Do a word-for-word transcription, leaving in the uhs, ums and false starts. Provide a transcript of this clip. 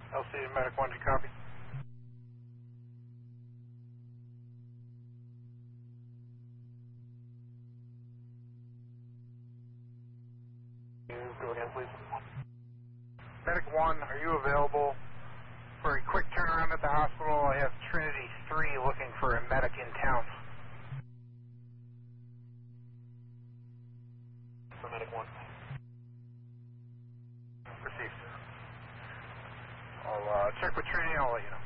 L C Medic one, do you copy? Go again, please. Medic one, are you available for a quick turnaround at the hospital? I have Trinity three looking for a medic in town. For Medic one. Received. I'll uh, check with Trinity and I'll let you know.